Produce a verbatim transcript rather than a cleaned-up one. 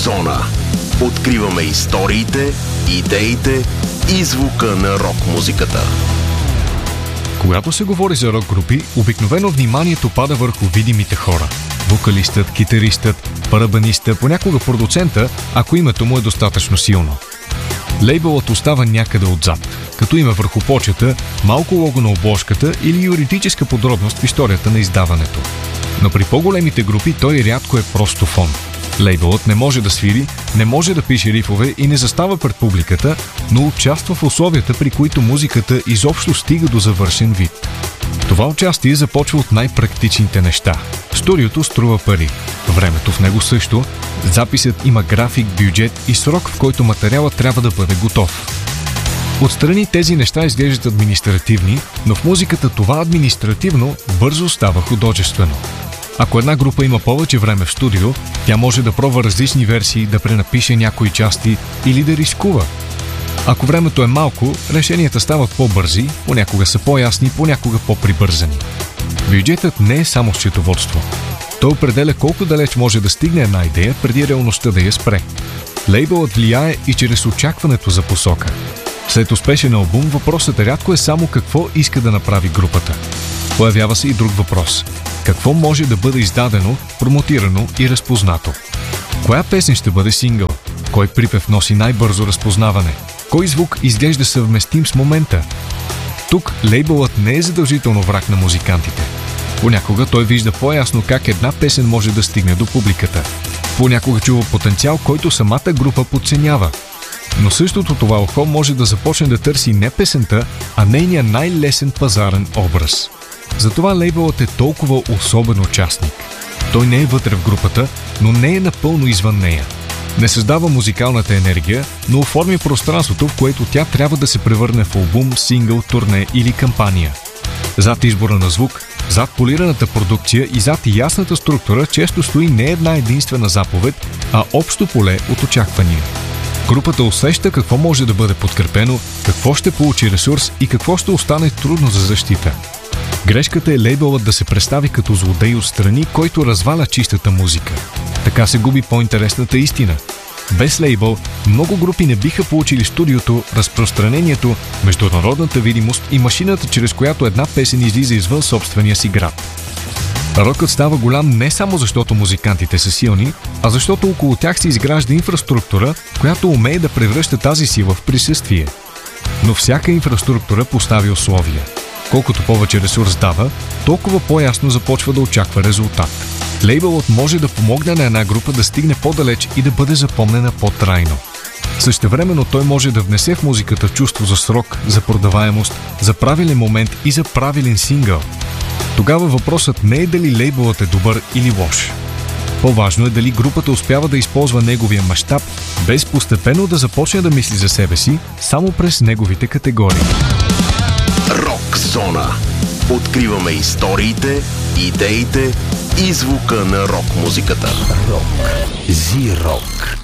Зона. Откриваме историите, идеите и звука на рок-музиката. Когато се говори за рок-групи, обикновено вниманието пада върху видимите хора. Вокалистът, китаристът, барабанистът, понякога продуцента, ако името му е достатъчно силно. Лейбълът остава някъде отзад, като има върху почета малко лого на обложката или юридическа подробност в историята на издаването. Но при по-големите групи той рядко е просто фон. Лейбълът не може да свири, не може да пише рифове и не застава пред публиката, но участва в условията, при които музиката изобщо стига до завършен вид. Това участие започва от най-практичните неща. Студиото струва пари. Времето в него също. Записът има график, бюджет и срок, в който материалът трябва да бъде готов. Отстрани тези неща изглеждат административни, но в музиката това административно бързо става художествено. Ако една група има повече време в студио, тя може да пробва различни версии, да пренапише някои части или да рискува. Ако времето е малко, решенията стават по-бързи, понякога са по-ясни, понякога по-прибързани. Бюджетът не е само счетоводство. Той определя колко далеч може да стигне една идея преди реалността да я спре. Лейбълът влияе и чрез очакването за посока. След успешен албум, въпросът рядко е само какво иска да направи групата. Появява се и друг въпрос. Какво може да бъде издадено, промотирано и разпознато? Коя песен ще бъде сингъл? Кой припев носи най-бързо разпознаване? Кой звук изглежда съвместим с момента? Тук лейбълът не е задължително враг на музикантите. Понякога той вижда по-ясно как една песен може да стигне до публиката. Понякога чува потенциал, който самата група подценява. Но същото това ухо може да започне да търси не песента, а нейния най-лесен пазарен образ. Затова лейбълът е толкова особен участник. Той не е вътре в групата, но не е напълно извън нея. Не създава музикалната енергия, но оформя пространството, в което тя трябва да се превърне в албум, сингъл, турне или кампания. Зад избора на звук, зад полираната продукция и зад ясната структура често стои не една единствена заповед, а общо поле от очаквания. Групата усеща какво може да бъде подкрепено, какво ще получи ресурс и какво ще остане трудно за защита. Грешката е лейбълът да се представи като злодей отстрани, който разваля чистата музика. Така се губи по-интересната истина. Без лейбъл много групи не биха получили студиото, разпространението, международната видимост и машината, чрез която една песен излиза извън собствения си град. Рокът става голям не само защото музикантите са силни, а защото около тях се изгражда инфраструктура, която умее да превръща тази сила в присъствие. Но всяка инфраструктура постави условия. Колкото повече ресурс дава, толкова по-ясно започва да очаква резултат. Лейбълът може да помогне на една група да стигне по-далеч и да бъде запомнена по-трайно. Същевременно той може да внесе в музиката чувство за срок, за продаваемост, за правилен момент и за правилен сингъл. Тогава въпросът не е дали лейбълът е добър или лош. По-важно е дали групата успява да използва неговия мащаб, без постепенно да започне да мисли за себе си само през неговите категории. Рок Зона. Откриваме историите, идеите и звука на рок-музиката. Рок. Зи-рок.